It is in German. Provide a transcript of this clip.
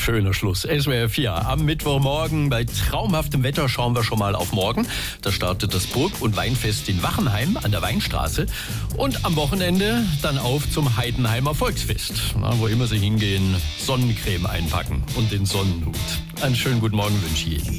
schöner Schluss. SWR 4 am Mittwochmorgen. Bei traumhaftem Wetter schauen wir schon mal auf morgen. Da startet das Burg- und Weinfest in Wachenheim an der Weinstraße. Und am Wochenende dann auf zum Heidenheimer Volksfest. Na, wo immer Sie hingehen, Sonnencreme einpacken und den Sonnenhut. Einen schönen guten Morgen wünsche ich Ihnen.